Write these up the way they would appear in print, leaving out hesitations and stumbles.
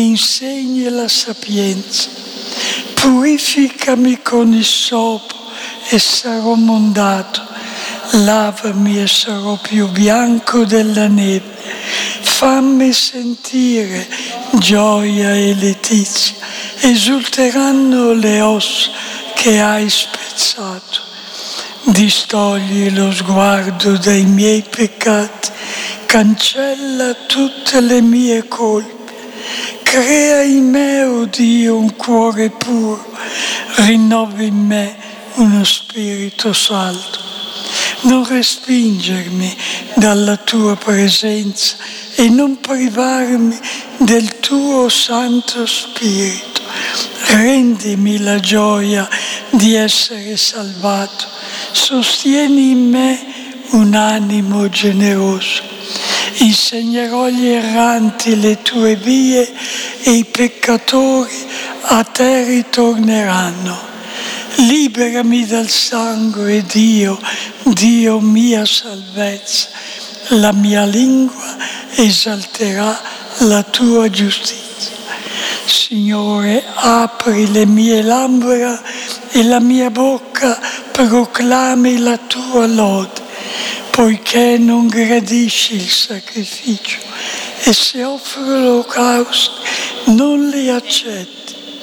insegni la sapienza. Purificami con il sopo e sarò mondato. Lavami e sarò più bianco della neve. Fammi sentire gioia e letizia. Esulteranno le ossa che hai spezzato. Distogli lo sguardo dai miei peccati. Cancella tutte le mie colpe. Crea in me, o Dio, un cuore puro. Rinnova in me uno spirito saldo. Non respingermi dalla tua presenza e non privarmi del tuo Santo Spirito. Rendimi la gioia di essere salvato. Sostieni in me un animo generoso. Insegnerò agli erranti le tue vie e i peccatori a te ritorneranno. Liberami dal sangue, Dio mia salvezza. La mia lingua esalterà la tua giustizia. Signore, apri le mie labbra e la mia bocca proclami la tua lode. Poiché non gradisci il sacrificio e se offro l'olocausto non li accetti.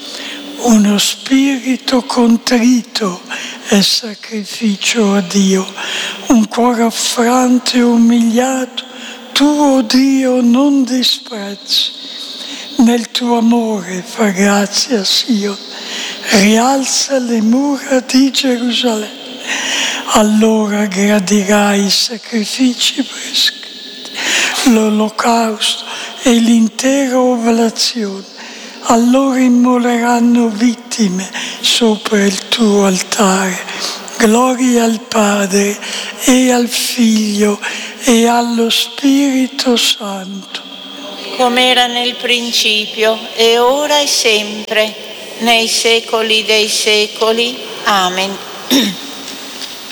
Uno spirito contrito è sacrificio a Dio, un cuore affranto e umiliato, tu, o Dio, non disprezzi. Nel tuo amore fa grazia a Sion, rialza le mura di Gerusalemme. Allora gradirai i sacrifici prescritti, l'olocausto e l'intera oblazione. Allora immoleranno vittime sopra il tuo altare. Gloria al Padre e al Figlio e allo Spirito Santo. Come era nel principio, e ora e sempre, nei secoli dei secoli. Amen.